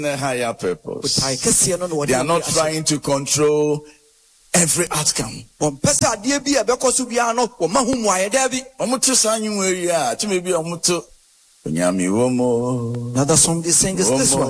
a higher purpose. They are not trying to control every outcome. Another song they sing is this one.